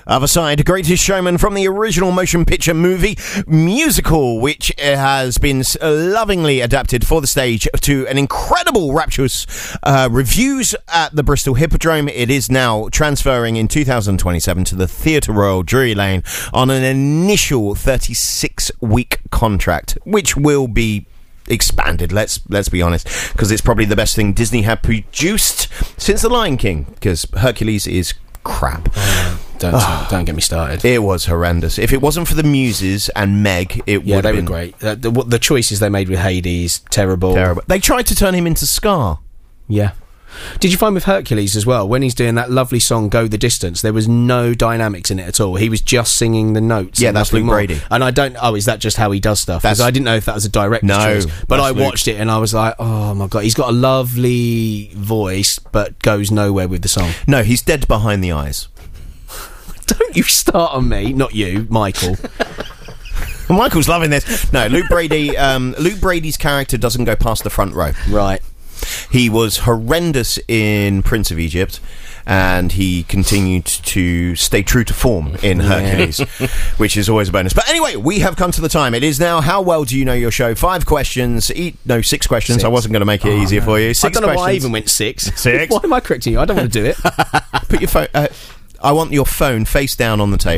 Other side, Greatest Showman from the original motion picture movie musical, which has been lovingly adapted for the stage to an incredible rapturous reviews at the Bristol Hippodrome. It is now transferring in 2027 to the Theatre Royal Drury Lane on an initial 36-week contract, which will be expanded, let's be honest, because it's probably the best thing Disney have produced since The Lion King, because Hercules is crap. Don't get me started. It was horrendous. If it wasn't for the Muses and Meg, it would have been... were great. The choices they made with Hades, terrible. They tried to turn him into Scar. Yeah. Did you find with Hercules as well, when he's doing that lovely song Go the Distance, there was no dynamics in it at all? He was just singing the notes. Yeah, that's Luke Brady. And I don't... Oh, is that just how he does stuff? Because I didn't know if that was a director's choice. But I watched it and I was like, oh my God, he's got a lovely voice, but goes nowhere with the song. No, he's dead behind the eyes. Don't you start on me. Not you, Michael. Michael's loving this. No, Luke Brady. Luke Brady's character doesn't go past the front row. Right. He was horrendous in Prince of Egypt, and he continued to stay true to form in Hercules, which is always a bonus. But anyway, we have come to the time. It is now, how well do you know your show? 5 questions. 6 questions. 6. I wasn't going to make it easier for you. 6 I don't know questions. why I even went 6. 6. Why am I correcting you? I don't want to do it. Put your phone... I want your phone face down on the table.